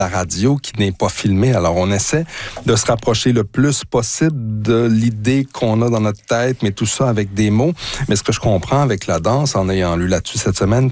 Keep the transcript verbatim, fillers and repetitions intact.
la radio qui n'est pas filmée. Alors, on essaie de se rapprocher le plus possible de l'idée qu'on a dans notre tête, mais tout ça avec des mots. Mais ce que je comprends avec la danse, en ayant lu là-dessus cette semaine,